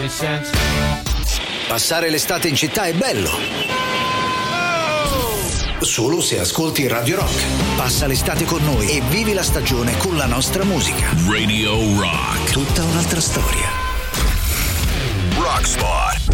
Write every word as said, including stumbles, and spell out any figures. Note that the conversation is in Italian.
Passare l'estate in città è bello. Solo se ascolti Radio Rock. Passa l'estate con noi e vivi la stagione con la nostra musica. Radio Rock. Tutta un'altra storia. Rock Spot.